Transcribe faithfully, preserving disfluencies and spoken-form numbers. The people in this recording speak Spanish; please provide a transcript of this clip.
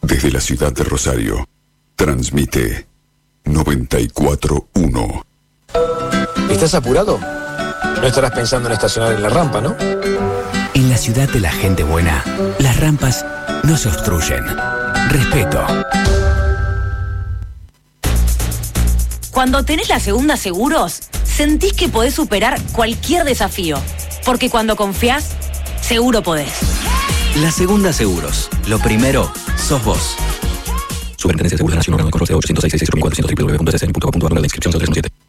Desde la ciudad de Rosario, transmite noventa y cuatro uno. ¿Estás apurado? No estarás pensando en estacionar en la rampa, ¿no? En la ciudad de la gente buena, las rampas no se obstruyen. Respeto. Cuando tenés la Segunda Seguros, sentís que podés superar cualquier desafío. Porque cuando confiás, seguro podés. La Segunda Seguros. Lo primero, sos vos. Superintendencia de Seguros de la Nación, órgano de Correo ochocientos seis, seiscientos seis, cuatrocientos, doble u doble u doble u punto c s n punto gov punto a r, la inscripción cero tres uno siete.